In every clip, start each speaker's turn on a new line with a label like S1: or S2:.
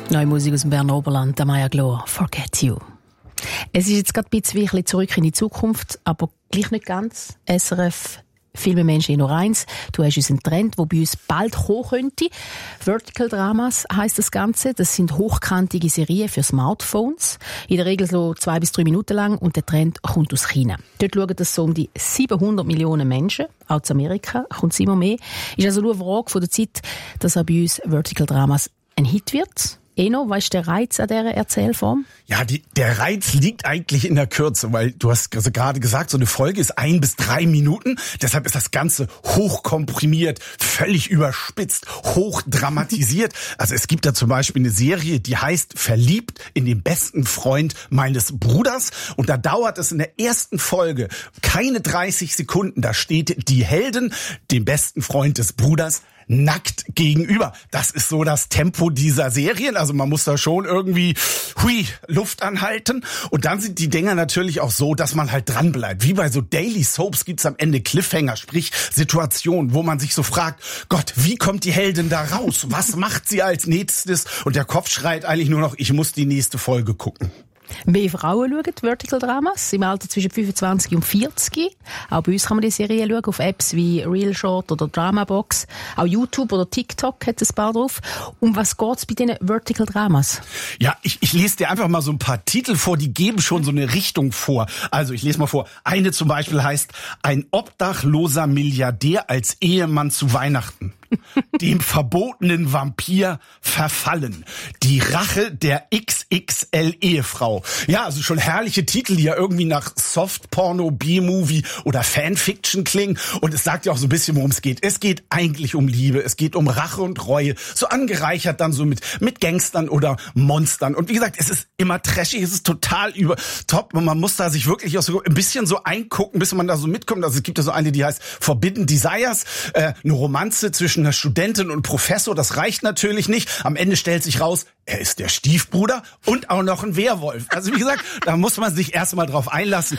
S1: Neue Musik aus dem Berner Oberland, der Maya Glor, Forget You. Es ist jetzt gerade ein bisschen zurück in die Zukunft, aber gleich nicht ganz. SRF Filmemensch noch eins. Du hast uns einen Trend, der bei uns bald kommen könnte. Vertical Dramas heisst das Ganze. Das sind hochkantige Serien für Smartphones. In der Regel so 2 bis 3 Minuten lang. Und der Trend kommt aus China. Dort schauen das so um die 700 Millionen Menschen. Auch zu Amerika kommt es immer mehr. Ist also nur eine Frage von der Zeit, dass auch bei uns Vertical Dramas ein Hit wird. Eno, was ist der Reiz an dieser Erzählform?
S2: Ja, der Reiz liegt eigentlich in der Kürze, weil du hast gerade gesagt, so eine Folge ist 1 bis 3 Minuten. Deshalb ist das Ganze hochkomprimiert, völlig überspitzt, hochdramatisiert. Also es gibt da zum Beispiel eine Serie, die heißt Verliebt in den besten Freund meines Bruders. Und da dauert es in der ersten Folge keine 30 Sekunden. Da steht die Heldin, dem besten Freund des Bruders, nackt gegenüber. Das ist so das Tempo dieser Serien. Also man muss da schon irgendwie Luft anhalten. Und dann sind die Dinger natürlich auch so, dass man halt dran bleibt. Wie bei so Daily Soaps gibt's am Ende Cliffhanger, sprich Situationen, wo man sich so fragt, Gott, wie kommt die Heldin da raus? Was macht sie als nächstes? Und der Kopf schreit eigentlich nur noch, ich muss die nächste Folge gucken.
S1: Mehr Frauen schauen Vertical Dramas im Alter zwischen 25 und 40. Auch bei uns kann man die Serie schauen, auf Apps wie Real Short oder Dramabox. Auch YouTube oder TikTok hat ein paar drauf. Um was geht's bei diesen Vertical Dramas?
S2: Ja, ich lese dir einfach mal so ein paar Titel vor, die geben schon so eine Richtung vor. Also ich lese mal vor. Eine zum Beispiel heißt, ein obdachloser Milliardär als Ehemann zu Weihnachten. Dem verbotenen Vampir verfallen. Die Rache der XXL-Ehefrau. Ja, also schon herrliche Titel, die ja irgendwie nach Softporno, B-Movie oder Fanfiction klingen. Und es sagt ja auch so ein bisschen, worum es geht. Es geht eigentlich um Liebe. Es geht um Rache und Reue. So angereichert dann so mit Gangstern oder Monstern. Und wie gesagt, es ist immer trashig. Es ist total top. Und man muss da sich wirklich auch so ein bisschen so eingucken, bis man da so mitkommt. Also es gibt ja so eine, die heißt Forbidden Desires. Eine Romanze zwischen einer Studentin und Professor, das reicht natürlich nicht. Am Ende stellt sich raus, er ist der Stiefbruder und auch noch ein Werwolf. Also wie gesagt, da muss man sich erstmal drauf einlassen.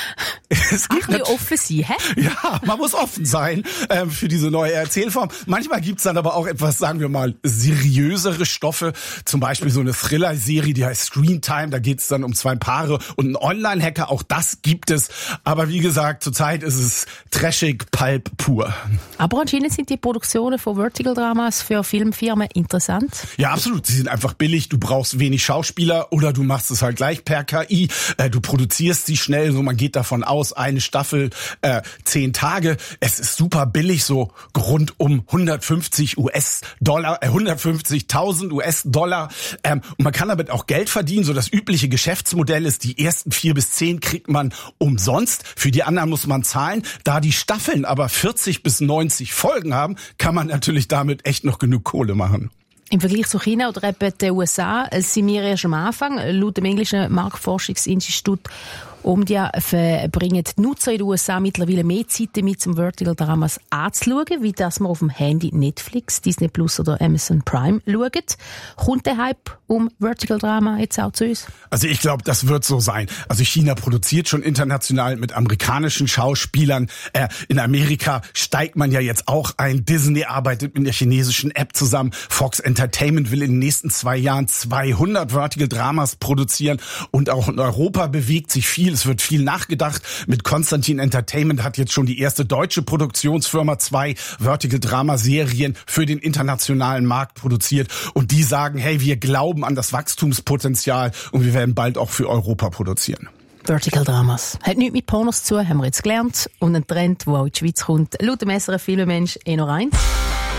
S2: Es gibt
S1: offen sein, hä?
S2: Ja, man muss offen sein für diese neue Erzählform. Manchmal gibt's dann aber auch etwas, sagen wir mal, seriösere Stoffe. Zum Beispiel so eine Thriller-Serie, die heißt Screen Time. Da geht's dann um 2 Paare und einen Online-Hacker. Auch das gibt es. Aber wie gesagt, zurzeit ist es trashig, Pulp pur.
S1: Aber anscheinend sind die Produktionen von Vertical Dramas für Filmfirmen interessant.
S2: Ja, absolut. Sie sind einfach billig. Du brauchst wenig Schauspieler oder du machst es halt gleich per KI. Du produzierst sie schnell. So, man geht davon aus, eine Staffel 10 Tage. Es ist super billig, so rund um 150.000 US-Dollar. Und man kann damit auch Geld verdienen. So das übliche Geschäftsmodell ist, die ersten 4 bis 10 kriegt man umsonst. Für die anderen muss man zahlen. Da die Staffeln aber 40 bis 90 Folgen haben, kann man natürlich damit echt noch genug Kohle machen.
S1: Im Vergleich zu China oder eben den USA sind wir erst am Anfang. Laut dem englischen Marktforschungsinstitut Omdia verbringen die Nutzer in den USA mittlerweile mehr Zeit damit, zum Vertical Dramas anzuschauen, wie das man auf dem Handy Netflix, Disney Plus oder Amazon Prime schaut. Kommt der Hype um Vertical Drama jetzt auch zu uns?
S2: Also ich glaube, das wird so sein. Also China produziert schon international mit amerikanischen Schauspielern. In Amerika steigt man ja jetzt auch ein. Disney arbeitet mit der chinesischen App zusammen. Fox Entertainment will in den nächsten 2 Jahren 200 Vertical Dramas produzieren. Und auch in Europa bewegt sich viel. Es wird viel nachgedacht. Mit Konstantin Entertainment hat jetzt schon die erste deutsche Produktionsfirma 2 Vertical-Drama-Serien für den internationalen Markt produziert. Und die sagen, hey, wir glauben an das Wachstumspotenzial und wir werden bald auch für Europa produzieren.
S1: Vertical Dramas. Hat nichts mit Pornos zu tun, haben wir jetzt gelernt. Und ein Trend, der auch in die Schweiz kommt, laut dem SRF Filmemensch noch eins.